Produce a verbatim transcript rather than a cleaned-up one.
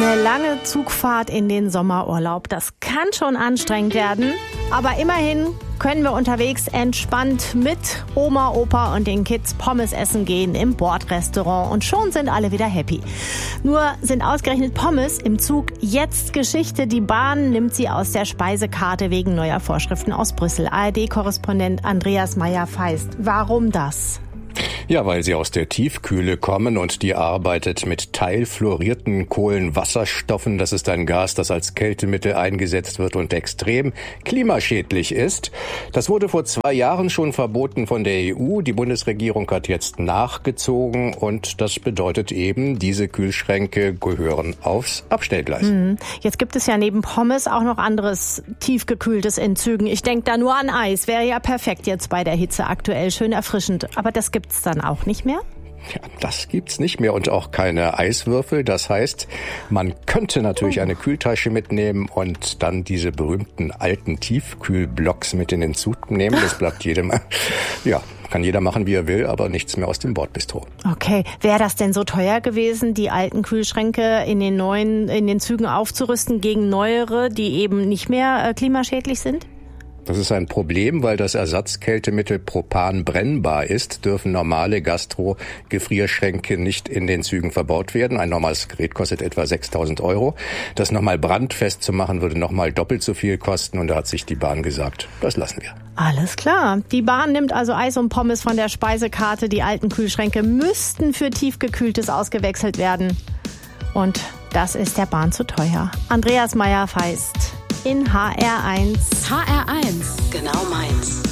Eine lange Zugfahrt in den Sommerurlaub, das kann schon anstrengend werden. Aber immerhin können wir unterwegs entspannt mit Oma, Opa und den Kids Pommes essen gehen im Bordrestaurant. Und schon sind alle wieder happy. Nur sind ausgerechnet Pommes im Zug jetzt Geschichte. Die Bahn nimmt sie aus der Speisekarte wegen neuer Vorschriften aus Brüssel. A R D-Korrespondent Andreas Meyer-Feist. Warum das? Ja, weil sie aus der Tiefkühle kommen und die arbeitet mit teilfluorierten Kohlenwasserstoffen. Das ist ein Gas, das als Kältemittel eingesetzt wird und extrem klimaschädlich ist. Das wurde vor zwei Jahren schon verboten von der E U. Die Bundesregierung hat jetzt nachgezogen und das bedeutet eben, diese Kühlschränke gehören aufs Abstellgleis. Mhm. Jetzt gibt es ja neben Pommes auch noch anderes tiefgekühltes in Zügen. Ich denke da nur an Eis. Wäre ja perfekt jetzt bei der Hitze aktuell. Schön erfrischend. Aber das gibt's dann auch nicht mehr? Ja, das gibt's nicht mehr und auch keine Eiswürfel. Das heißt, man könnte natürlich eine Kühltasche mitnehmen und dann diese berühmten alten Tiefkühlblocks mit in den Zug nehmen. Das bleibt jedem, ja, kann jeder machen, wie er will, aber nichts mehr aus dem Bordbistro. Okay, wäre das denn so teuer gewesen, die alten Kühlschränke in den neuen, in den Zügen aufzurüsten gegen neuere, die eben nicht mehr äh, klimaschädlich sind? Das ist ein Problem, weil das Ersatzkältemittel Propan brennbar ist, dürfen normale Gastro-Gefrierschränke nicht in den Zügen verbaut werden. Ein normales Gerät kostet etwa sechstausend Euro. Das nochmal brandfest zu machen, würde nochmal doppelt so viel kosten. Und da hat sich die Bahn gesagt, das lassen wir. Alles klar. Die Bahn nimmt also Eis und Pommes von der Speisekarte. Die alten Kühlschränke müssten für tiefgekühltes ausgewechselt werden. Und das ist der Bahn zu teuer. Andreas Meyer-Feist in H R eins. H R eins, genau meins.